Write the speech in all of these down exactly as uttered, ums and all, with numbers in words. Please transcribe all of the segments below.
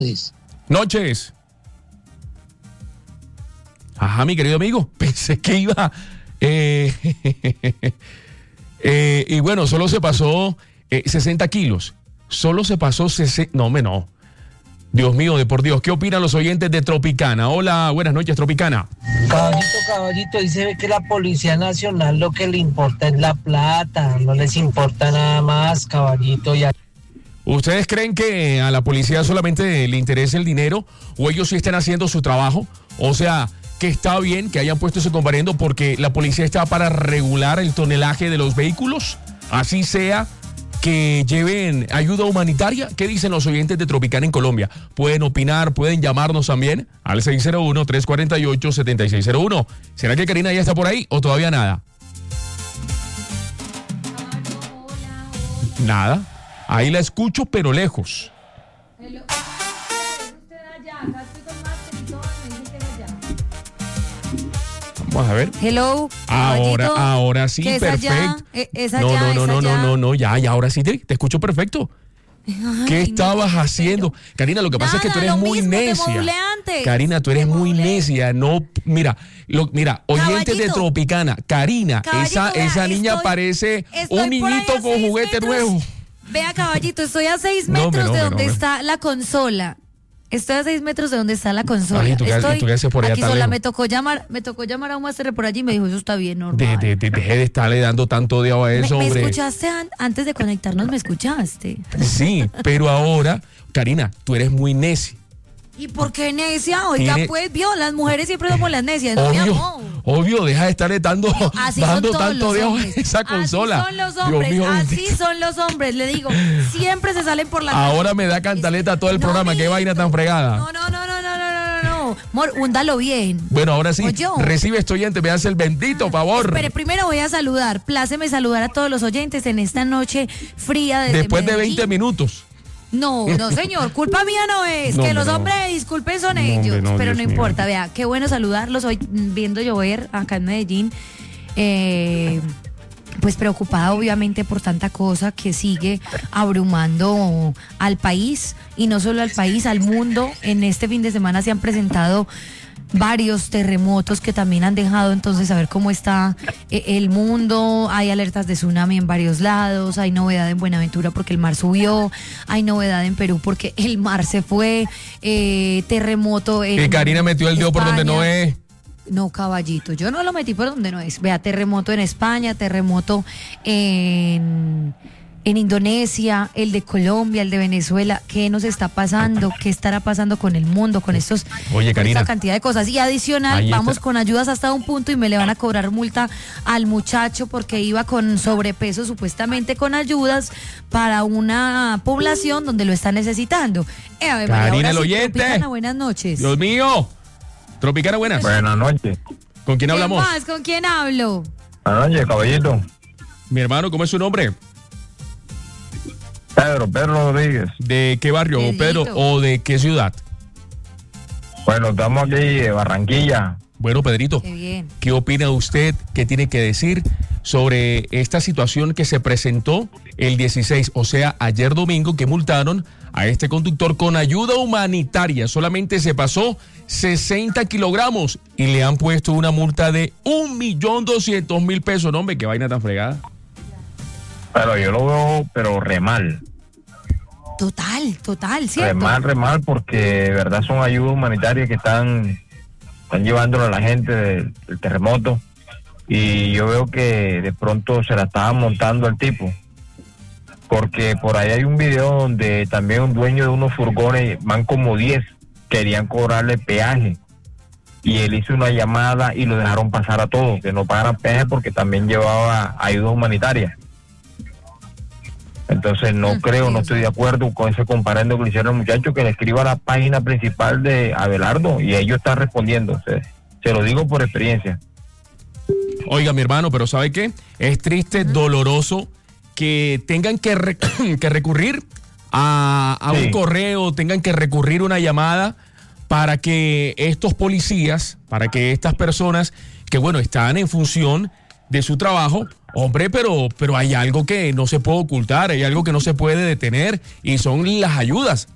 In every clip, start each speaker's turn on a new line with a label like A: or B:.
A: Noches. Ajá, mi querido amigo, pensé que iba... Eh, eh, y bueno, solo se pasó eh, sesenta kilos. Solo se pasó sesenta... No, me no. Dios mío, de por Dios, ¿qué opinan los oyentes de Tropicana? Hola, buenas noches, Tropicana.
B: Caballito, caballito, ahí se ve que la Policía Nacional lo que le importa es la plata, no les importa nada más, caballito. Ya.
A: ¿Ustedes creen que a la policía solamente le interesa el dinero o ellos sí están haciendo su trabajo? O sea, que está bien que hayan puesto ese comparendo porque la policía está para regular el tonelaje de los vehículos, así sea que lleven ayuda humanitaria. ¿Qué dicen los oyentes de Tropicana en Colombia? Pueden opinar, pueden llamarnos también al seis cero uno, tres cuatro ocho, siete seis cero uno. ¿Será que Karina ya está por ahí o todavía nada? Nada. Ahí la escucho, pero lejos. Vamos a ver.
C: Hello.
A: Ahora, ahora sí,
C: ¿Es
A: perfecto.
C: allá? ¿Es allá?
A: No, no, no,
C: ¿Es
A: no,
C: allá?
A: no, no, no, ya, ya, ahora sí te, te escucho perfecto.
C: Ay,
A: ¿Qué estabas
C: no,
A: haciendo?
C: pero...
A: Karina, lo que pasa
C: Nada,
A: es que tú eres
C: lo
A: muy
C: mismo, te
A: necia.
C: modulé antes.
A: Karina, tú eres
C: Te
A: muy
C: modulé.
A: necia. No, mira, lo, mira, oyentes de
C: Caballito.
A: Tropicana, Karina,
C: Caballito,
A: esa,
C: vea,
A: esa niña
C: estoy-
A: parece
C: estoy
A: un
C: por ahí
A: niñito
C: a
A: con
C: seis
A: juguete
C: metros.
A: nuevo.
C: Vea, caballito, estoy a seis
A: No,
C: metros
A: me, no,
C: de
A: me,
C: donde
A: no, me.
C: está la consola. Estoy a seis metros de donde está la consola.
A: Ay, ¿tú qué-
C: Estoy
A: tú qué haces por allá
C: aquí
A: tan
C: sola.
A: lejos?
C: Me tocó llamar, me tocó llamar a un máster por allí y me dijo, eso está bien, normal.
A: De, de, de, deje de estarle dando tanto odio a
C: ¿Me,
A: eso,
C: me
A: hombre.
C: escuchaste an- antes de conectarnos? ¿Me escuchaste?
A: Sí, pero ahora, Karina, tú eres muy necia.
C: ¿Y por qué necia? Oiga,
A: Tiene-
C: pues, vio, las mujeres siempre somos las necias, ¿no, mi
A: Obvio,
C: amor?
A: obvio, deja de estarle dando,
C: Así
A: dando
C: son todos
A: tanto
C: los
A: odio a
C: hombres.
A: esa consola.
C: Así son los
A: Dios
C: hombres,
A: mío,
C: así
A: bendito.
C: son los hombres, le digo. Siempre se salen por la
A: Ahora me da cantaleta todo el
C: No,
A: programa, qué
C: mijito.
A: vaina tan fregada.
C: No, no, no, no, no, no, no, no. Mor, húndalo bien.
A: Bueno, ahora sí,
C: Oye.
A: recibe este oyente, me hace el bendito favor.
C: Espere, primero voy a saludar. Pláceme saludar a todos los oyentes en esta noche fría desde
A: Después de
C: Medellín.
A: veinte minutos.
C: No, no, señor, culpa mía no es.
A: No,
C: que
A: hombre,
C: los
A: no.
C: hombres disculpen son
A: No,
C: ellos.
A: hombre, no,
C: pero
A: Dios
C: no
A: mío.
C: importa, vea, qué bueno saludarlos hoy mm, viendo llover acá en Medellín. Eh, pues preocupada obviamente por tanta cosa que sigue abrumando al país y no solo al país, al mundo. En este fin de semana se han presentado varios terremotos que también han dejado entonces a ver cómo está eh, el mundo. Hay alertas de tsunami en varios lados, hay novedad en Buenaventura porque el mar subió, hay novedad en Perú porque el mar se fue, eh, terremoto en
A: Que Karina metió el dedo por donde no
C: España.
A: es.
C: No, caballito, yo no lo metí por donde no es. Vea, terremoto en España, terremoto en, en Indonesia, el de Colombia, el de Venezuela. ¿Qué nos está pasando? ¿Qué estará pasando con el mundo, con estos,
A: Oye,
C: con
A: Karina.
C: esta cantidad de cosas? Y adicional,
A: Ahí está.
C: vamos con ayudas hasta un punto y me le van a cobrar multa al muchacho porque iba con sobrepeso, supuestamente con ayudas para una población donde lo está necesitando. Eh, Ave María,
A: Karina,
C: ahora
A: el
C: sí,
A: oyente.
C: Tropicana, buenas noches.
A: Dios mío. Tropicana, buenas.
D: Buenas noches.
A: ¿Con quién
C: ¿Qué
A: hablamos?
C: más? ¿Con quién hablo?
D: Buenas noches, caballito.
A: Mi hermano, ¿cómo es su nombre?
D: Pedro, Pedro Rodríguez.
A: ¿De qué barrio,
C: Pedrito.
A: Pedro? ¿O de qué ciudad?
D: Bueno, estamos aquí de Barranquilla.
A: Bueno, Pedrito,
C: Qué bien.
A: ¿qué opina usted? ¿Qué tiene que decir sobre esta situación que se presentó el dieciséis, o sea, ayer domingo, que multaron a este conductor con ayuda humanitaria? Solamente se pasó sesenta kilogramos y le han puesto una multa de un millón doscientos mil pesos. No, hombre, qué vaina tan fregada.
D: Pero yo lo veo, pero re mal.
C: Total, total,
D: Re
C: ¿cierto?
D: mal, re mal, porque de verdad son ayudas humanitarias que están, están llevándolo a la gente del, del terremoto. Y yo veo que de pronto se la estaban montando al tipo. Porque por ahí hay un video donde también un dueño de unos furgones, van como diez, querían cobrarle peaje. Y él hizo una llamada y lo dejaron pasar a todos, que no pagaran peaje porque también llevaba ayuda humanitaria. Entonces no
C: Mm,
D: creo, no
C: Dios
D: estoy de acuerdo con ese comparendo que le hicieron al muchacho, que le escriba a la página principal de Abelardo y ellos están respondiendo. Se, se lo digo por experiencia.
A: Oiga, mi hermano, pero ¿sabe qué? Es triste, doloroso que tengan que, re- que recurrir a, a
D: Sí.
A: un correo, tengan que recurrir a una llamada para que estos policías, para que estas personas que, bueno, están en función de su trabajo, hombre, pero, pero hay algo que no se puede ocultar, hay algo que no se puede detener y son las ayudas.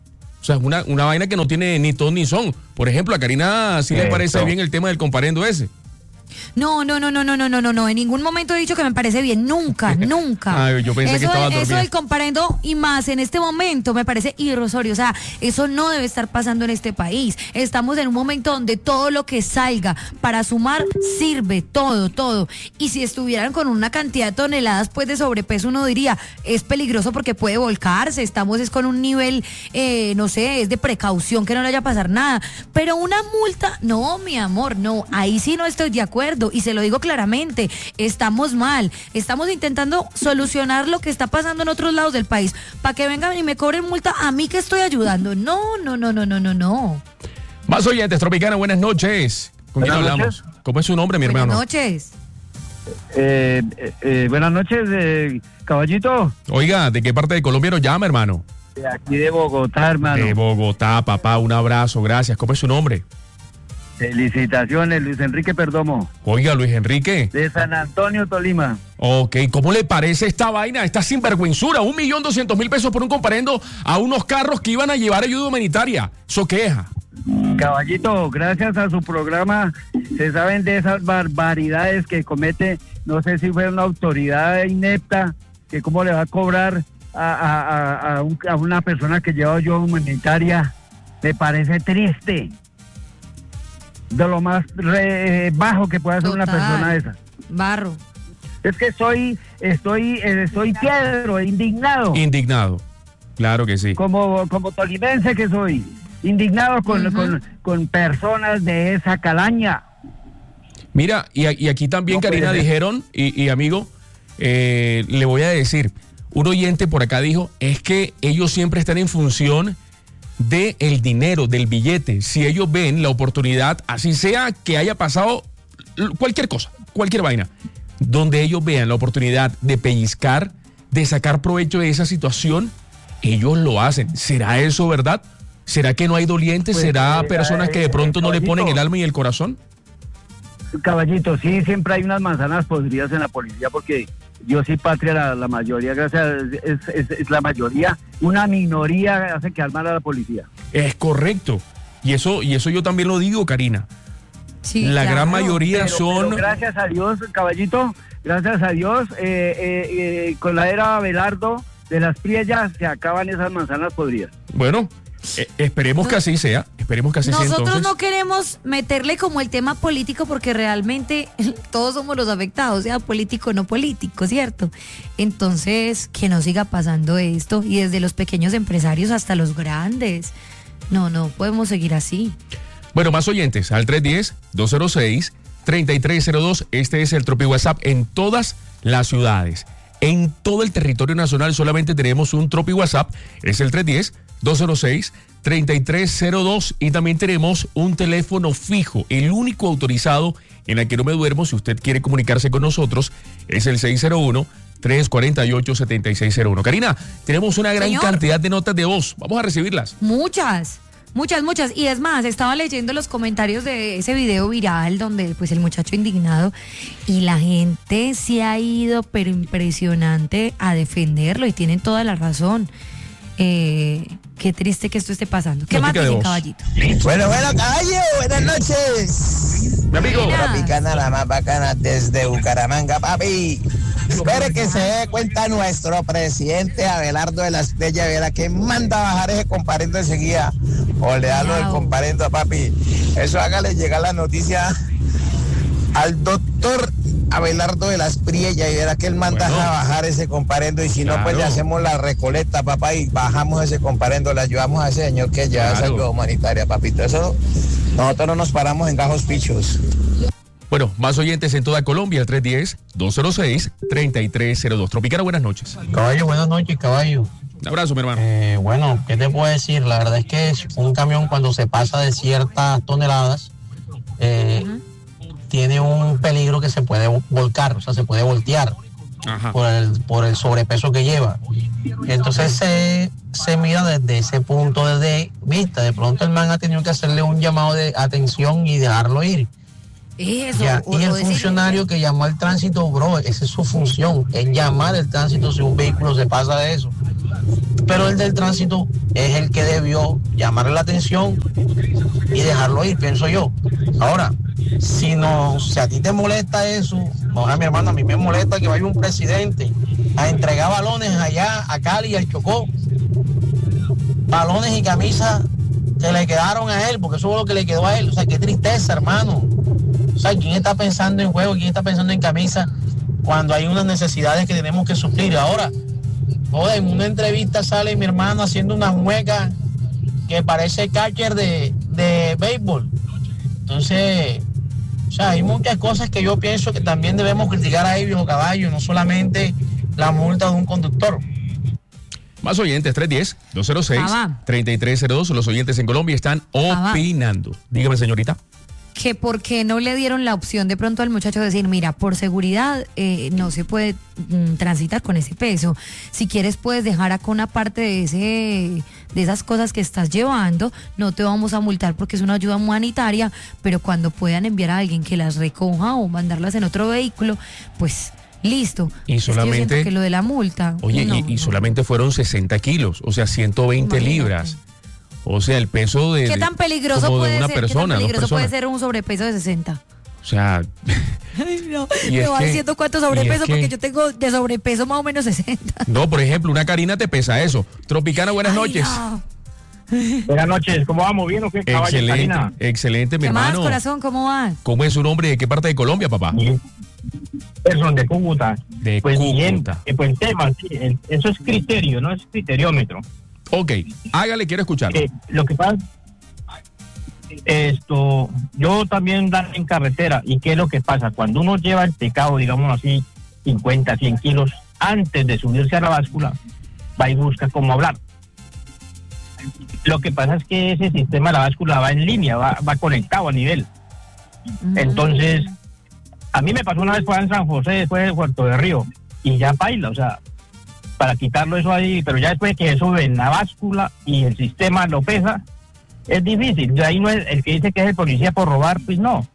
A: O sea, es una, una vaina que no tiene ni ton ni son. Por ejemplo, a Karina sí le parece bien el tema del comparendo ese.
C: No, no, no, no, no, no, no, no, no. En ningún momento he dicho que me parece bien. Nunca, nunca.
A: Ay, yo pensé
C: eso,
A: que estaba dormida.
C: Eso del comparendo y más en este momento me parece irrisorio. O sea, eso no debe estar pasando en este país. Estamos en un momento donde todo lo que salga para sumar sirve, todo, todo. Y si estuvieran con una cantidad de toneladas pues de sobrepeso, uno diría, es peligroso porque puede volcarse. Estamos es con un nivel, eh, no sé, es de precaución que no le vaya a pasar nada. Pero una multa, no, mi amor, no. Ahí sí no estoy de acuerdo. Y se lo digo claramente, estamos mal, estamos intentando solucionar lo que está pasando en otros lados del país, para que vengan y me cobren multa a mí que estoy ayudando. No, no, no, no, no, no, no.
A: Más oyentes, Tropicana, buenas noches. ¿Con quién
D: Buenas
A: hablamos?
D: noches.
A: ¿Cómo es su nombre, mi
C: Buenas
A: hermano?
C: noches.
D: Eh, eh, eh, buenas noches, eh, caballito.
A: Oiga, ¿de qué parte de Colombia nos llama, hermano?
D: De aquí de Bogotá, hermano.
A: De Bogotá, papá, un abrazo, gracias. ¿Cómo es su nombre?
D: Felicitaciones, Luis Enrique Perdomo,
A: Oiga, Luis Enrique.
D: de San Antonio, Tolima.
A: Ok, ¿cómo le parece esta vaina, esta sinvergüenzura? Un millón doscientos mil pesos por un comparendo a unos carros que iban a llevar ayuda humanitaria. ¿Eso qué es?
D: Caballito, gracias a su programa se saben de esas barbaridades que comete, no sé si fue una autoridad inepta, que cómo le va a cobrar a, a, a, a, un, a una persona que lleva ayuda humanitaria. Me parece triste. De lo más re, bajo que puede hacer
C: Total.
D: una persona esa.
C: Barro.
D: Es que soy, estoy, eh, soy piedro, indignado,
A: Indignado. Claro que sí.
D: como, como tolimense que soy, indignado con,
C: Ujú.
D: con, con personas de esa calaña.
A: Mira, y, a- y aquí también,
D: No puede
A: Karina,
D: ser.
A: dijeron, y, y amigo, eh, le voy a decir, un oyente por acá dijo, es que ellos siempre están en función de el dinero, del billete. Si ellos ven la oportunidad, así sea que haya pasado l- cualquier cosa, cualquier vaina, donde ellos vean la oportunidad de pellizcar, de sacar provecho de esa situación, ellos lo hacen. ¿Será eso verdad? ¿Será que no hay dolientes?
D: Pues,
A: ¿Será
D: eh,
A: personas que de
D: eh,
A: pronto no le ponen el
D: caballito.
A: alma y el corazón?
D: Caballito, sí, siempre hay unas manzanas podridas en la policía, porque yo sí, patria, la, la mayoría, gracias, es, es, es la mayoría, una minoría hace quedar mal a la policía.
A: Es correcto. Y eso, y eso yo también lo digo, Karina.
C: Sí,
A: la
C: claro.
A: gran mayoría
D: Pero-
A: son...
D: pero gracias a Dios, caballito, gracias a Dios, eh, eh, eh, con la era Abelardo de las Priellas se acaban esas manzanas podridas.
A: Bueno, eh, esperemos que así sea. Esperemos que así sea
C: Nosotros
A: entonces.
C: no queremos meterle como el tema político porque realmente todos somos los afectados, sea político o no político, ¿cierto? Entonces, que no siga pasando esto y desde los pequeños empresarios hasta los grandes. No, no podemos seguir así.
A: Bueno, más oyentes, al tres uno cero, dos cero seis, tres tres cero dos. Este es el Tropi WhatsApp en todas las ciudades. En todo el territorio nacional solamente tenemos un Tropi WhatsApp. Es el tres uno cero, dos cero seis, tres tres cero dos. Y también tenemos un teléfono fijo, el único autorizado en el que no me duermo. Si usted quiere comunicarse con nosotros, es el seis cero uno, tres cuatro ocho, siete seis cero uno. Karina, tenemos una gran
C: Señor.
A: cantidad de notas de voz. Vamos a recibirlas.
C: Muchas, muchas, muchas. Y es más, estaba leyendo los comentarios de ese video viral donde pues el muchacho indignado y la gente se ha ido, pero impresionante, a defenderlo y tienen toda la razón. Eh, qué triste que esto esté pasando. ¿Qué más
A: Notica de
C: dicen,
A: voz.
C: caballito?
E: Bueno, bueno, caballo, buenas noches.
A: Mi amigo.
C: Buenas.
E: Tropicana, la más bacana desde Bucaramanga, papi. Espere que se dé cuenta nuestro presidente Abelardo de las Estrellas, verá que manda a bajar ese comparendo enseguida. O le da lo del
C: Wow.
E: comparendo, papi. Eso hágale llegar la noticia al doctor Abelardo de las Priellas y verá que él manda
A: Bueno.
E: a bajar ese comparendo y si no, pues le
A: Claro.
E: hacemos la recolecta, papá, y bajamos ese comparendo, le ayudamos a ese señor que lleva esa
A: Claro.
E: ayuda humanitaria, papito. Eso, nosotros no nos paramos en gajos pichos.
A: Bueno, más oyentes en toda Colombia, el tres uno cero, dos cero seis, tres tres cero dos. Tropicana, buenas noches.
F: Caballo, buenas noches, caballo.
A: Un abrazo, mi hermano.
F: Eh, bueno, ¿qué te puedo decir? La verdad es que es un camión cuando se pasa de ciertas toneladas, eh, tiene un peligro que se puede volcar, o sea, se puede voltear
A: Ajá.
F: por el, por el sobrepeso que lleva. Entonces se, se mira desde ese punto de vista. De pronto el man ha tenido que hacerle un llamado de atención y dejarlo ir.
C: Eso,
F: Ya,
C: o-
F: y el
C: o decir-
F: funcionario que llamó al tránsito, bro, esa es su función, es llamar el tránsito si un vehículo se pasa de eso. pero el del tránsito es el que debió llamarle la atención y dejarlo ir, pienso yo. Ahora, si no, si a ti te molesta eso, no, a mi hermano, a mí me molesta que vaya un presidente a entregar balones allá a Cali y al Chocó, balones y camisas que le quedaron a él, porque eso es lo que le quedó a él. O sea, qué tristeza, hermano. O sea, ¿quién está pensando en juego? ¿Quién está pensando en camisa cuando hay unas necesidades que tenemos que suplir? Ahora, joder, en una entrevista sale mi hermano haciendo una mueca que parece catcher de, de béisbol. Entonces, o sea, hay muchas cosas que yo pienso que también debemos criticar ahí, viejo caballo, no solamente la multa de un conductor.
A: Más oyentes, tres uno cero, dos cero seis, tres tres cero dos. Los oyentes en Colombia están opinando. Dígame, señorita.
C: Que porque no le dieron la opción de pronto al muchacho de decir, mira, por seguridad eh, no se puede mm, transitar con ese peso. Si quieres puedes dejar acá una parte de ese de esas cosas que estás llevando, no te vamos a multar porque es una ayuda humanitaria, pero cuando puedan enviar a alguien que las recoja o mandarlas en otro vehículo, pues listo.
A: Y solamente
C: es que yo siento que lo de la multa.
A: Oye,
C: no,
A: y, y
C: no.
A: solamente fueron sesenta kilos, o sea, ciento veinte
C: Imagínate.
A: libras. O sea, el peso de,
C: ¿Qué tan peligroso
A: como de
C: puede
A: una
C: ser?
A: persona,
C: ¿Qué tan
A: dos
C: peligroso puede
A: personas.
C: ser un sobrepeso de sesenta?
A: O sea,
C: Ay, no,
A: Y
C: me
A: es
C: va
A: que-
C: diciendo cuánto
A: y
C: sobrepeso
A: es que-
C: porque yo tengo de sobrepeso más o menos sesenta.
A: no, por ejemplo, una Karina te pesa eso. Tropicana, buenas
C: Ay,
A: noches.
C: no.
G: Buenas noches, ¿cómo vamos? ¿Bien o qué, caballo,
A: Excelente,
G: Karina?
A: excelente, mi
C: ¿Qué más,
A: hermano.
C: corazón? ¿Cómo vas?
A: ¿Cómo es su nombre? ¿De qué parte de Colombia, papá?
G: Bien. Person de Cúcuta.
A: De
G: Pues bien,
A: Cúcuta.
G: eh, pues el tema, sí, el- eso es criterio, no es criteriómetro.
A: Ok, hágale, quiero escucharlo.
G: Eh, lo que pasa, esto, yo también ando en carretera, ¿y qué es lo que pasa? Cuando uno lleva el pecado, digamos así, cincuenta, cien kilos, antes de subirse a la báscula, va y busca cómo hablar. Lo que pasa es que ese sistema de la báscula va en línea, va, va conectado a nivel. Entonces, a mí me pasó una vez fue en San José, después de Puerto de Río, y ya baila, o sea, para quitarlo eso ahí, pero ya después que sube en la báscula y el sistema lo pesa, es difícil. De ahí no es el que dice que es el policía por robar, pues no.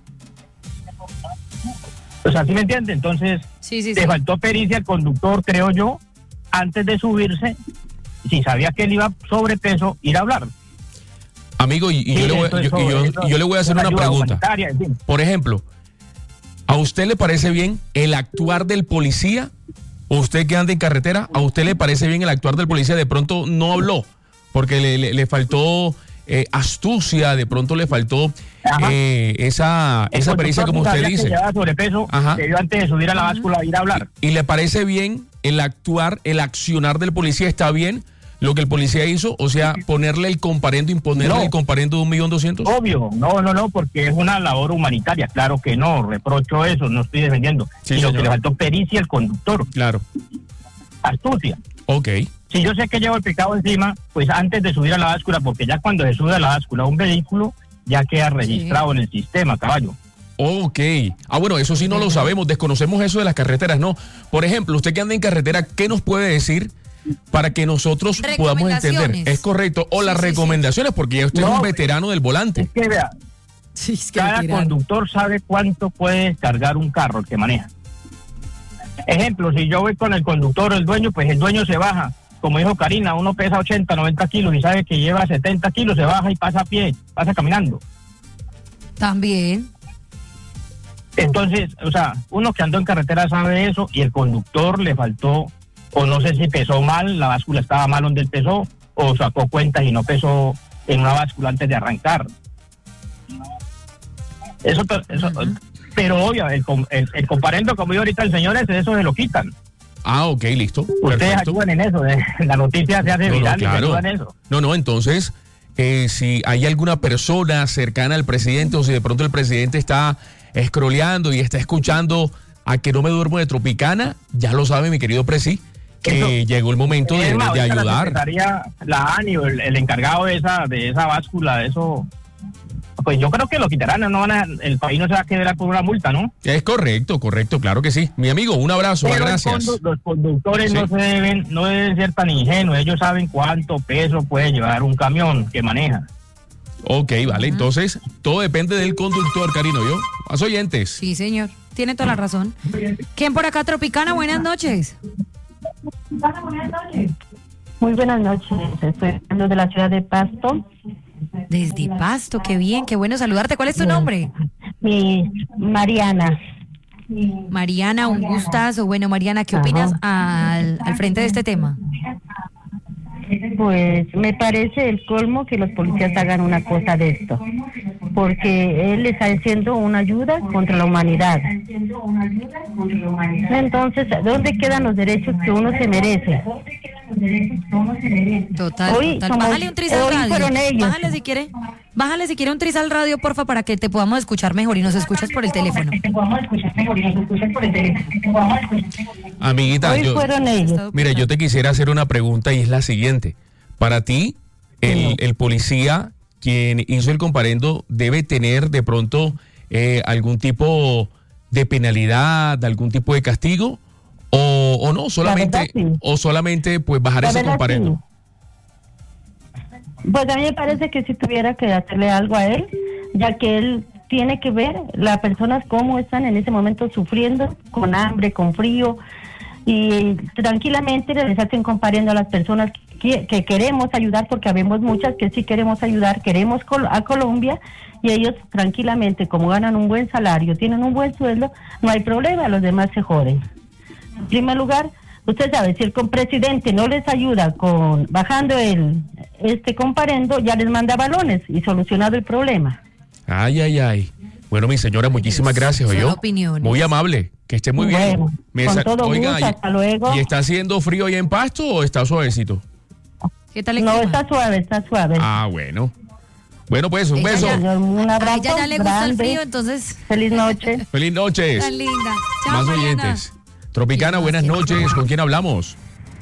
G: O sea, ¿sí me entiende? Entonces,
C: Sí, sí,
G: le
C: sí.
G: faltó pericia al conductor, creo yo, antes de subirse, si sabía que él iba sobrepeso, ir a hablar.
A: Amigo, y, y
G: Sí,
A: yo, le voy,
G: eso-
A: yo-
G: eso-
A: y yo-
G: eso
A: y yo le voy a hacer
G: es
A: una
G: ayuda
A: pregunta.
G: humanitaria, en fin.
A: Por ejemplo, ¿a usted le parece bien el actuar del policía? ¿O usted que anda en carretera, a usted le parece bien el actuar del policía? De pronto no habló, porque le, le- le faltó eh, astucia, de pronto le faltó
G: Ajá.
A: eh, esa,
G: El
A: esa pericia, como
G: conductor
A: usted
G: sabía que
A: dice.
G: llevaba sobrepeso,
A: Ajá.
G: debió antes de subir a la báscula ir a hablar.
A: ¿Y le parece bien el actuar, el accionar del policía? ¿Está bien lo que el policía hizo? O sea, ponerle el comparendo, imponerle
G: No.
A: el comparendo de un millón doscientos.
G: Obvio, no, no, no, porque es una labor humanitaria, claro que no, reprocho eso, no estoy defendiendo,
A: Sí,
G: sino
A: señor.
G: que le faltó pericia al conductor,
A: Claro.
G: astucia.
A: Ok.
G: Si yo sé que llevo el pecado encima, pues antes de subir a la báscula, porque ya cuando se sube a la báscula un vehículo, ya queda registrado en el sistema, caballo.
A: Ok. Ah, bueno, eso sí no lo sabemos, desconocemos eso de las carreteras, ¿no? Por ejemplo, usted que anda en carretera, ¿qué nos puede decir para que nosotros podamos entender?
C: Recomendaciones.
A: Es correcto. O
C: Sí,
A: las
C: sí, sí.
A: recomendaciones, porque ya usted es
G: No,
A: un veterano del volante.
G: Es que vea,
C: Sí, es que
G: cada
C: veterano.
G: conductor sabe cuánto puede cargar un carro el que maneja. Ejemplo, si yo voy con el conductor o el dueño, pues el dueño se baja. Como dijo Karina, uno pesa ochenta, noventa kilos y sabe que lleva setenta kilos, se baja y pasa a pie, pasa caminando.
C: También.
G: Entonces, o sea, uno que andó en carretera sabe eso y el conductor le faltó, o no sé si pesó mal, la báscula estaba mal donde él pesó, o sacó cuentas y no pesó en una báscula antes de arrancar. Eso, to- eso
C: Ujú.
G: pero obvio, el, com- el, el comparendo, como dijo ahorita el señor, ese, eso se lo quitan.
A: Ah, ok, listo.
G: Ustedes
A: Perfecto.
G: ayudan en eso, eh, la noticia se hace
A: No, no,
G: viral y se
A: claro.
G: ayudan en eso.
A: No, no, entonces, eh, si hay alguna persona cercana al presidente o si de pronto el presidente está scrolleando y está escuchando a que no me duermo de Tropicana, ya lo sabe mi querido Presi, que
G: Eso-
A: llegó el momento de,
G: Es más,
A: de
G: ahorita La
A: ayudar.
G: secretaría, la ANI o el, el encargado de esa de esa báscula, de eso, pues yo creo que lo quitarán, no van a, el país no se va a quedar por una multa, ¿no?
A: Es correcto, correcto, claro que sí. Mi amigo, un abrazo,
G: Pero el
A: gracias.
G: condu- los conductores
A: Sí.
G: no se deben, no deben ser tan ingenuos, ellos saben cuánto peso puede llevar un camión que maneja.
A: Ok, vale, entonces todo depende del conductor, Karino, ¿yo? Más oyentes.
C: Sí, señor. Tiene toda la razón. ¿Quién por acá, Tropicana? Buenas noches.
H: Muy buenas noches, estoy hablando de la ciudad de Pasto.
C: Desde Pasto, qué bien, qué bueno saludarte. ¿Cuál es tu nombre?
H: Mi Mariana.
C: Mariana, un gustazo. Bueno, Mariana, ¿qué opinas al, al frente de este tema?
H: Pues me parece el colmo que los policías hagan una cosa de esto, porque él está haciendo una ayuda contra la humanidad. Entonces, ¿dónde quedan los derechos que uno se merece?
C: Total,
H: Hoy
C: total.
H: somos-
C: Bájale un tris al
H: hoy
C: radio.
H: fueron ellos.
C: Bájale si quiere. Bájale si quiere un tris al radio, porfa, para que te podamos escuchar mejor y nos escuchas por el teléfono.
A: Amiguita,
H: Hoy
A: yo,
H: fueron ellos.
A: mira, yo te quisiera hacer una pregunta y es la siguiente. Para ti, el, el policía quien hizo el comparendo debe tener de pronto eh, algún tipo de penalidad, algún tipo de castigo, o, o no, solamente,
H: verdad, sí.
A: o solamente pues bajar
H: La
A: ese
H: verdad,
A: comparendo.
H: sí. Pues a mí me parece que si tuviera que hacerle algo a él, ya que él tiene que ver las personas cómo están en ese momento sufriendo, con hambre, con frío, y tranquilamente les hacen comparando a las personas que, que queremos ayudar, porque habemos muchas que sí queremos ayudar, queremos col- a Colombia, y ellos tranquilamente, como ganan un buen salario, tienen un buen sueldo, no hay problema, los demás se joden. En primer lugar, usted sabe, si el presidente no les ayuda con bajando el este comparendo, ya les manda balones y solucionado el problema.
A: Ay, ay, ay. Bueno, mi señora, muchísimas gracias,
C: Son
A: ¿oyó?
C: opiniones.
A: Muy amable, que esté muy bien.
H: Bueno,
A: Me
H: con
A: sa-
H: todo
A: Oiga,
H: gusto,
A: ¿y-
H: hasta luego.
A: ¿y está haciendo frío ahí en Pasto o está suavecito?
C: ¿Qué tal el
H: No,
C: clima?
H: está suave, está suave.
A: Ah, bueno. Bueno, pues un
C: Ella
A: beso.
C: ya-
H: Señor, un
C: A
H: abrazo
C: ella ya le gusta el
H: grande.
C: frío, entonces.
H: Feliz noche.
A: Feliz noches.
C: Tan linda. Chao,
A: Más
C: Mariana.
A: oyentes. Tropicana,
C: Sí,
A: buenas
C: sí.
A: noches. ¿Con quién hablamos?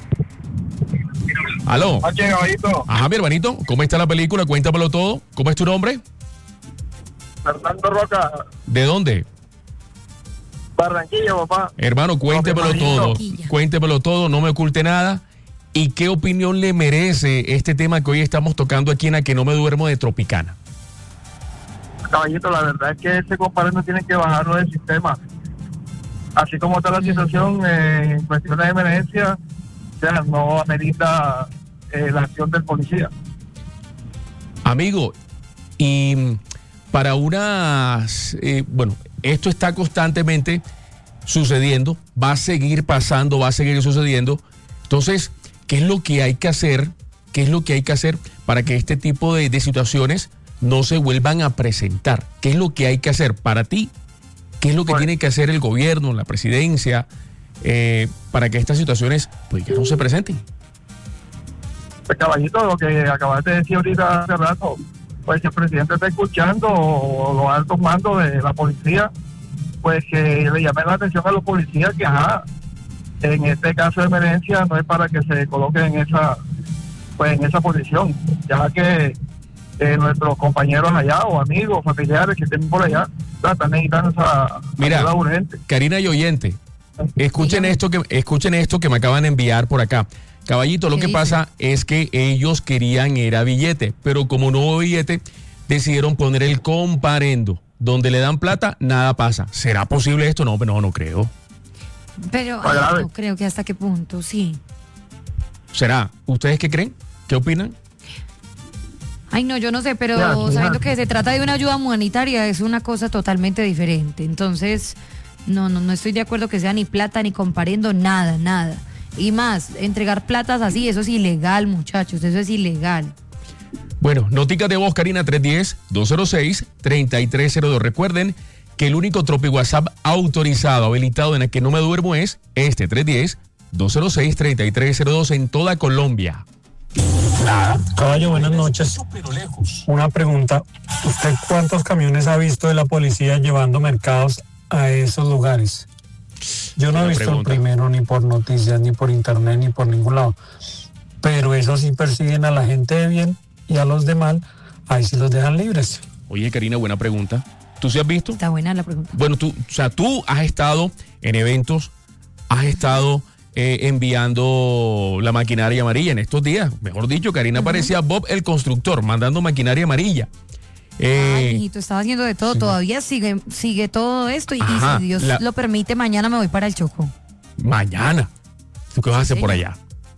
A: Aló.
D: Oye, Gabito,
A: Ajá, mi hermanito. ¿Cómo está la película? Cuéntamelo todo. ¿Cómo es tu nombre?
D: Fernando Roca,
A: ¿De dónde?
D: Barranquilla, papá.
A: Hermano, cuéntemelo
D: hermanito.
A: todo.
C: Barranquilla.
A: Cuéntemelo todo, no me oculte nada. ¿Y qué opinión le merece este tema que hoy estamos tocando aquí en A Que No Me Duermo de Tropicana?
D: Caballito, la verdad es que ese comparendo tiene que bajarlo del sistema. Así como está la situación eh, en cuestiones de emergencia, o sea, no amerita eh, la acción del policía.
A: Amigo, y mm, para unas, eh, bueno, esto está constantemente sucediendo, va a seguir pasando, va a seguir sucediendo. Entonces, ¿qué es lo que hay que hacer? ¿Qué es lo que hay que hacer para que este tipo de, de situaciones no se vuelvan a presentar? ¿Qué es lo que hay que hacer para ti? ¿Qué es lo que
D: Bueno.
A: tiene que hacer el gobierno, la presidencia, eh, para que estas situaciones pues ya no se presenten?
D: Pues, caballito, lo que acabaste de decir ahorita hace rato, pues si el presidente está escuchando o, o los altos mandos de la policía, pues que le llamen la atención a los policías que, ajá, en este caso de emergencia no es para que se coloquen en esa, pues en esa posición, ya que eh, nuestros compañeros allá o amigos, familiares que estén por allá, ¿verdad? Están necesitando esa
A: Mira,
D: ayuda urgente.
A: Karina y oyente, escuchen esto que escuchen esto que me acaban de enviar por acá. Caballito, lo
C: ¿Qué
A: que
C: dice?
A: pasa es que ellos querían era billete, pero como no hubo billete, decidieron poner el comparendo. Donde le dan plata, nada pasa. ¿Será posible esto? No, no, no creo.
C: Pero
D: Está
C: ay,
D: grave.
C: no creo que hasta qué punto, sí.
A: ¿Será? ¿Ustedes qué creen? ¿Qué opinan?
C: Ay, no, yo no sé, pero
D: Ya, sí,
C: sabiendo
D: ya.
C: que se trata de una ayuda humanitaria es una cosa totalmente diferente. Entonces, no, no, no estoy de acuerdo que sea ni plata ni comparendo, nada, nada. Y más, entregar platas así, eso es ilegal, muchachos, eso es ilegal.
A: Bueno, noticas de voz, Karina, tres uno cero, dos cero seis, tres tres cero dos. Recuerden que el único Tropi WhatsApp autorizado, habilitado en el que no me duermo es este, tres uno cero, dos cero seis, tres tres cero dos en toda Colombia.
I: Caballo, buenas noches. Una pregunta. ¿Usted cuántos camiones ha visto de la policía llevando mercados a esos lugares? Yo no
A: Buena
I: he visto
A: pregunta.
I: el primero ni por noticias, ni por internet, ni por ningún lado. Pero eso sí persiguen a la gente de bien y a los de mal, ahí sí los dejan libres.
A: Oye, Karina, buena pregunta. ¿Tú sí has visto?
C: Está buena la pregunta.
A: Bueno, tú, o sea, tú has estado en eventos, has estado eh, enviando la maquinaria amarilla en estos días. Mejor dicho, Karina parecía Bob el constructor, mandando maquinaria amarilla. Eh,
C: Ay, mijito, estaba haciendo de todo,
A: sí.
C: todavía sigue, sigue todo esto y, y
A: Ajá,
C: si Dios
A: la-
C: lo permite, mañana me voy para el Chocó.
A: mañana. ¿Tú qué vas a hacer por
C: señor.
A: allá?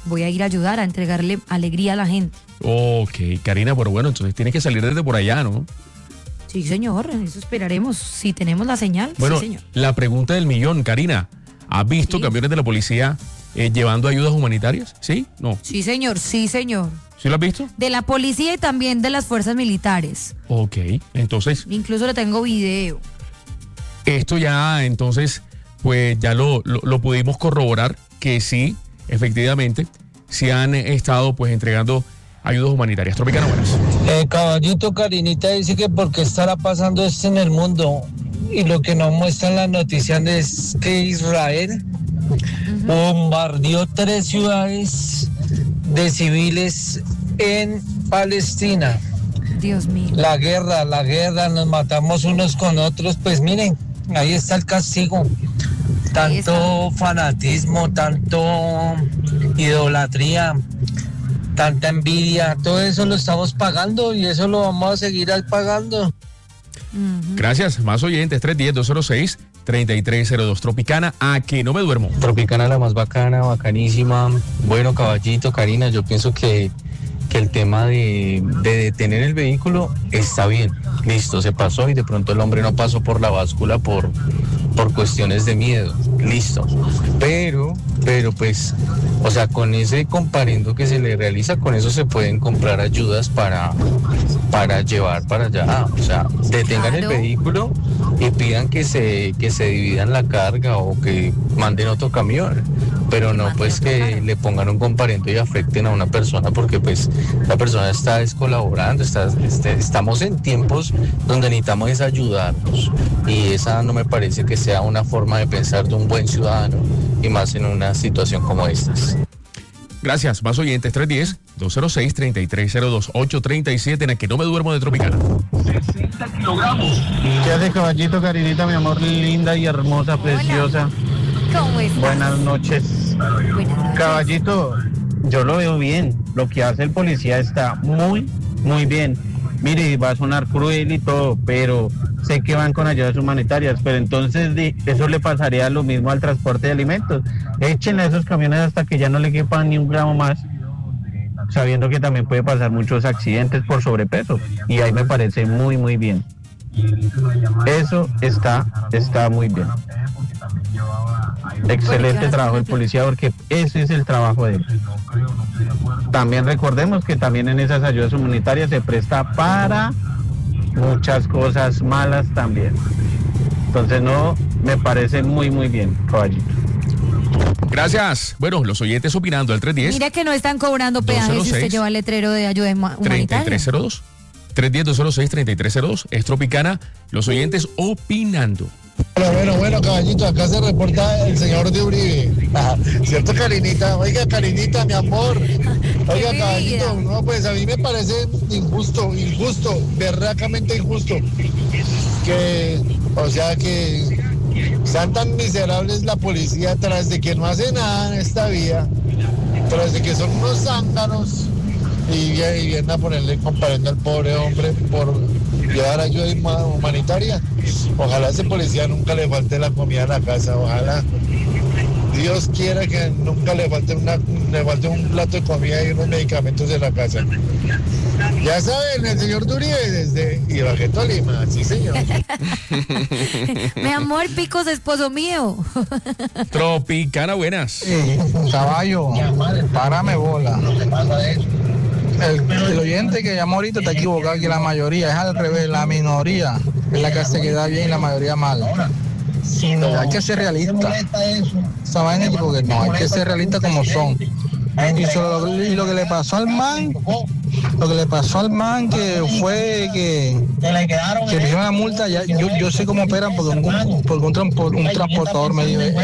C: voy a ir a ayudar, a entregarle alegría a la gente.
A: Ok, Karina, pero bueno, entonces tienes que salir desde por allá, ¿no?
C: Sí, señor, eso esperaremos. Si tenemos la señal,
A: bueno,
C: sí, señor.
A: La pregunta del millón, Karina, ¿has visto
C: Sí.
A: camiones de la policía eh, llevando ayudas humanitarias? ¿Sí? ¿No?
C: Sí, señor, sí, señor.
A: ¿Sí lo has visto?
C: De la policía y también de las fuerzas militares.
A: Ok, entonces,
C: Incluso le tengo video.
A: esto ya, entonces, pues ya lo, lo, lo pudimos corroborar que sí, efectivamente, sí han estado pues entregando ayudas humanitarias. Tropicana, buenas.
B: Eh, caballito, Karinita dice que por qué estará pasando esto en el mundo. Y lo que nos muestran las noticias es que Israel bombardeó tres ciudades de civiles en Palestina.
C: Dios mío.
B: La guerra, la guerra, nos matamos unos con otros. Pues miren, ahí está el castigo. Tanto fanatismo, tanto idolatría, tanta envidia, todo eso lo estamos pagando y eso lo vamos a seguir pagando.
A: Gracias, más oyentes, tres uno cero, dos cero seis, tres tres cero dos. Tropicana, a que no me duermo.
J: Tropicana la más bacana, bacanísima. Bueno, caballito, Karina, yo pienso que, que el tema de, de detener el vehículo está bien. Listo, se pasó y de pronto el hombre no pasó por la báscula por, por cuestiones de miedo. Listo. Pero, pero pues, o sea, con ese comparendo que se le realiza, con eso se pueden comprar ayudas para, para llevar para allá. O sea, detengan el vehículo y pidan que se, que se dividan la carga o que manden otro camión. Pero no pues que le pongan un comparendo y afecten a una persona, porque pues la persona está descolaborando, está, este, estamos en tiempos donde necesitamos es ayudarnos, y esa no me parece que sea una forma de pensar de un buen ciudadano, y más en una situación como esta.
A: Gracias, más oyentes, tres uno cero, dos cero seis, tres tres cero dos, ocho tres siete, en el que no me duermo de Tropicana.
K: sesenta kilogramos. ¿Qué hace, caballito, Karinita, mi amor, linda y hermosa, preciosa?
C: ¿Cómo estás?
K: Buenas noches.
C: Buenas noches.
K: Caballito, yo lo veo bien. Lo que hace el policía está muy, muy bien. Mire, va a sonar cruel y todo, pero sé que van con ayudas humanitarias, pero entonces di, eso le pasaría lo mismo al transporte de alimentos. Échenle a esos camiones hasta que ya no le quepan ni un gramo más, sabiendo que también puede pasar muchos accidentes por sobrepeso, y ahí me parece muy, muy bien. Eso está, está muy bien. Excelente trabajo del policía, porque ese es el trabajo de él. También recordemos que también en esas ayudas humanitarias se presta para muchas cosas malas también. Entonces no, me parece muy muy bien, caballito.
A: Gracias. Bueno, los oyentes opinando al tres uno cero,
C: Mira que no están cobrando peajes si usted lleva el letrero de ayuda huma-
A: tres
C: humanitaria.
A: tres cero dos. tres uno cero, dos cero seis, tres tres cero dos. Es Tropicana, los oyentes opinando.
L: Bueno, bueno, bueno, caballito, acá se reporta el señor de Uribe. Ah, ¿cierto, Karinita? Oiga, Karinita, mi amor. Oiga, caballito, no, pues a mí me parece injusto, injusto, berracamente injusto. Que, o sea, que sean tan miserables la policía tras de que no hace nada en esta vida, tras de que son unos zánganos, y vienen, y vienen a ponerle comparendo al pobre hombre por llevar ayuda humanitaria. Ojalá a ese policía nunca le falte la comida en la casa, ojalá. Dios quiera que nunca le falte, una, le falte un plato de comida y unos medicamentos en la casa. Ya saben, el señor Duribe desde Ibagué, Tolima, sí señor.
C: Mi amor, Picos, esposo mío.
A: Tropicana, buenas.
M: Eh, caballo, párame bola. El, el oyente que llamó ahorita está equivocado, que la mayoría es al revés, la minoría es la que se queda bien y la mayoría mal. Pero hay que ser realista. Esa vaina, porque no, hay que ser realista como son. Y, solo, y lo que le pasó al man, lo que le pasó al man que fue que, que le hicieron la multa, ya, yo, yo sé cómo operan porque un, porque un, transport, un transportador me dijo,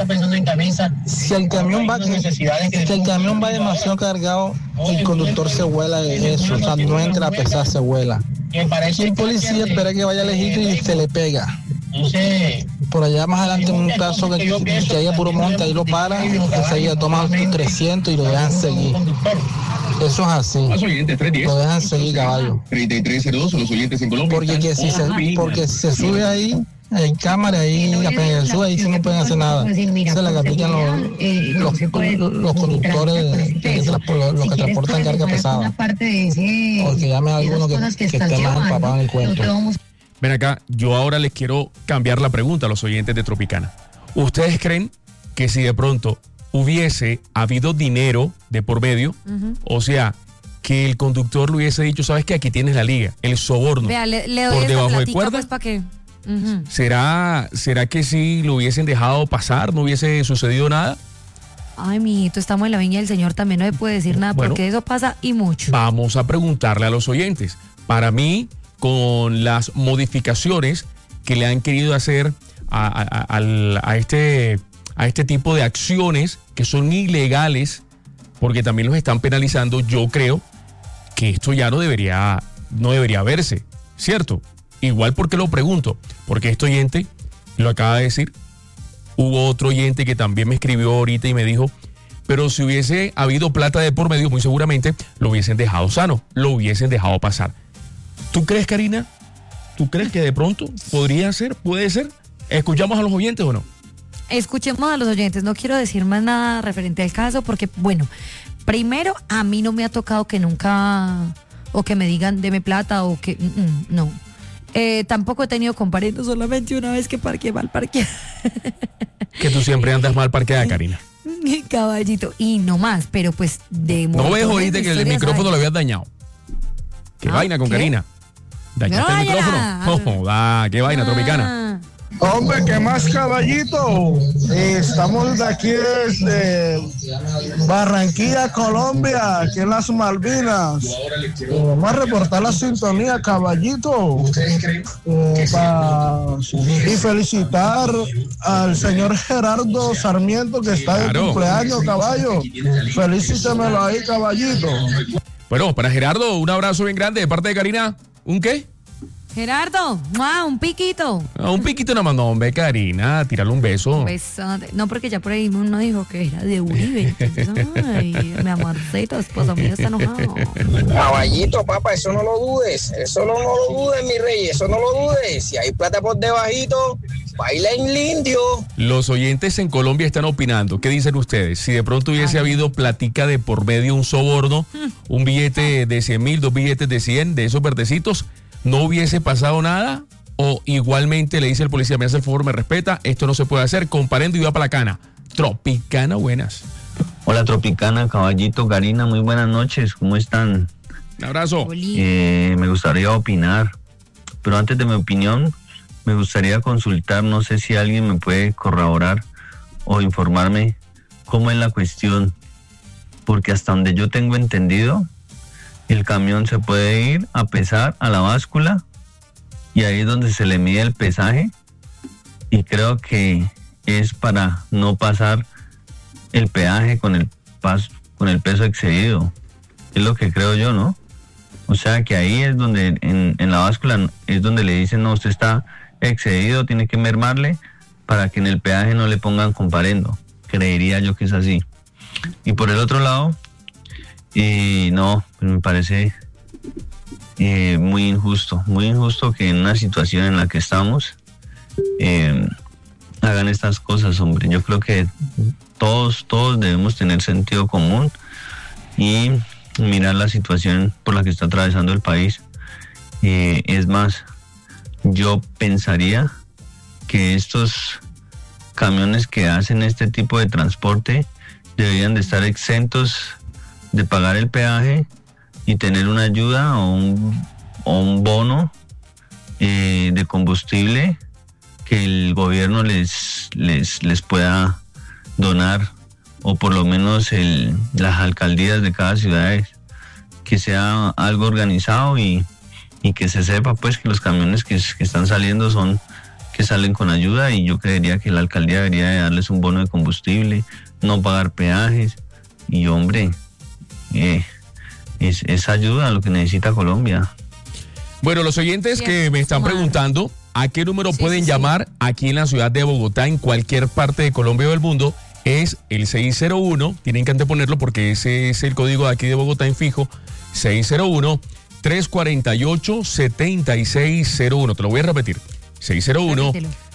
M: si el camión va, si el camión va demasiado cargado, el conductor se vuela de eso, o sea, no entra a pesar, se vuela. Y el policía espera que vaya lejito y se le pega. Por allá más adelante en un caso que, que haya puro monte, ahí lo paran, enseguida toman trescientos y lo dejan seguir. Eso es así. Lo dejan seguir, caballo.
N: treinta y tres cero dos, los oyentes en Colombia.
M: Porque, que si se, porque si se sube ahí, hay cámara ahí, apenas sube ahí sí no pueden hacer nada. Se la capitan los, los, los, los conductores, de, de, de, los, los que transportan carga pesada. Porque llame a alguno que, que esté más empapado en el cuento.
A: Ven acá, yo ahora les quiero cambiar la pregunta a los oyentes de Tropicana. ¿Ustedes creen que si de pronto hubiese habido dinero de por medio, uh-huh. o sea, que el conductor le hubiese dicho, sabes que aquí tienes la liga, el soborno,
C: Vea, le, le doy
A: por
C: esa
A: debajo de
C: platica,
A: cuerda?
C: Pues, ¿para qué? Uh-huh.
A: ¿Será, ¿Será que si lo hubiesen dejado pasar, no hubiese sucedido nada?
C: Ay, mijito, estamos en la viña del Señor, también no se puede decir nada,
A: Bueno,
C: porque eso pasa y mucho.
A: Vamos a preguntarle a los oyentes. Para mí, con las modificaciones que le han querido hacer a, a, a, a, este, a este tipo de acciones que son ilegales, porque también los están penalizando, yo creo que esto ya no debería, no debería verse, ¿cierto? Igual porque lo pregunto, porque este oyente lo acaba de decir. Hubo otro oyente que también me escribió ahorita y me dijo, pero si hubiese habido plata de por medio, muy seguramente lo hubiesen dejado sano, lo hubiesen dejado pasar. ¿Tú crees, Karina? ¿Tú crees que de pronto podría ser, puede ser? ¿Escuchamos a los oyentes o no?
C: Escuchemos a los oyentes, no quiero decir más nada referente al caso porque, bueno, primero a mí no me ha tocado que nunca, o que me digan deme plata o que, mm, no. Eh, tampoco he tenido comparendo, solamente una vez que parqué mal parqueada.
A: Que tú siempre andas mal parqueada, Karina.
C: Caballito, y no más, pero pues de
A: No ves ahorita que el micrófono lo habías dañado. Qué ah, vaina con ¿qué? Karina. Dañaste no, el micrófono. Oh, da, qué vaina, ah. Tropicana.
L: Hombre, ¿qué más, caballito? Eh, estamos de aquí desde Barranquilla, Colombia, aquí en las Malvinas. Eh, vamos a reportar la sintonía, caballito. Eh, pa, y felicitar al señor Gerardo Sarmiento que está claro. de cumpleaños, caballo. Felicítemelo ahí, caballito.
A: Bueno, para Gerardo, un abrazo bien grande de parte de Karina. ¿Un qué?
C: Gerardo, ¡mua! Un piquito.
A: Ah, un piquito nada más, no, hombre, Karina, tírale un beso.
C: Un beso. No, porque ya por ahí uno dijo que era de Uribe. Entonces, ay, mi amorcito, esposo mío está enojado.
N: Caballito, papá, eso no lo dudes. Eso no, no lo dudes, mi rey, eso no lo dudes. Si hay plata por debajito, baila en lindio.
A: Los oyentes en Colombia están opinando. ¿Qué dicen ustedes? Si de pronto hubiese ay. habido platica de por medio, un soborno, hmm. un billete de cien mil, dos billetes de cien, de esos verdecitos, ¿no hubiese pasado nada? ¿O igualmente le dice el policía, me hace el favor, me respeta, esto no se puede hacer, comparendo y va para la cana? Tropicana, buenas.
J: Hola, Tropicana, caballito, Karina, muy buenas noches, ¿cómo están?
A: Un abrazo.
J: Eh, me gustaría opinar, pero antes de mi opinión, me gustaría consultar, no sé si alguien me puede corroborar o informarme cómo es la cuestión, porque hasta donde yo tengo entendido, el camión se puede ir a pesar a la báscula y ahí es donde se le mide el pesaje y creo que es para no pasar el peaje con el, pas, con el peso excedido. Es lo que creo yo, ¿no? O sea que ahí es donde en, en la báscula es donde le dicen, no, usted está excedido, tiene que mermarle para que en el peaje no le pongan comparendo. Creería yo que es así. Y por el otro lado, y no, pues me parece eh, muy injusto, muy injusto que en una situación en la que estamos eh, hagan estas cosas, hombre. Yo creo que todos, todos debemos tener sentido común y mirar la situación por la que está atravesando el país. Eh, es más, yo pensaría que estos camiones que hacen este tipo de transporte deberían de estar exentos de pagar el peaje y tener una ayuda o un, o un bono eh, de combustible que el gobierno les, les, les pueda donar, o por lo menos el, las alcaldías de cada ciudad, que sea algo organizado y, y que se sepa pues que los camiones que, que están saliendo son que salen con ayuda, y yo creería que la alcaldía debería de darles un bono de combustible, no pagar peajes, y hombre, Eh, es, es ayuda a lo que necesita Colombia.
A: Bueno, los oyentes sí, que me están preguntando a qué número sí, pueden sí, llamar sí. aquí en la ciudad de Bogotá, en cualquier parte de Colombia o del mundo, es el seis cero uno, tienen que anteponerlo porque ese es el código de aquí de Bogotá en fijo, seis cero uno, tres cuatro ocho, siete seis cero uno. Te lo voy a repetir, seis cero uno,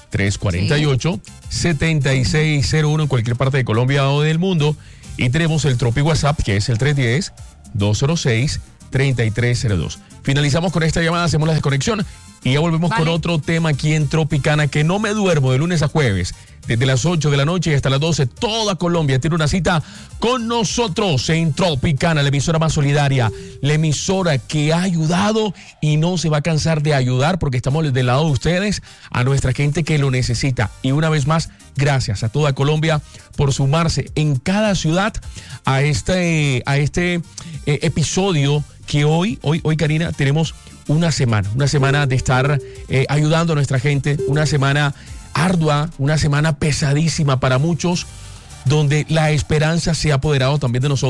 A: tres cuatro ocho, siete seis cero uno en cualquier parte de Colombia o del mundo. Y tenemos el Tropi WhatsApp, que es el tres uno cero, dos cero seis, tres tres cero dos. Finalizamos con esta llamada, hacemos la desconexión y ya volvemos vale. con otro tema aquí en Tropicana, que no me duermo de lunes a jueves. Desde las ocho de la noche hasta las doce, toda Colombia tiene una cita con nosotros en Tropicana, la emisora más solidaria, la emisora que ha ayudado y no se va a cansar de ayudar, porque estamos del lado de ustedes, a nuestra gente que lo necesita. Y una vez más, gracias a toda Colombia por sumarse en cada ciudad a este, a este eh, episodio que hoy, hoy, hoy, Karina, tenemos una semana, una semana de estar eh, ayudando a nuestra gente, una semana ardua, una semana pesadísima para muchos, donde la esperanza se ha apoderado también de nosotros.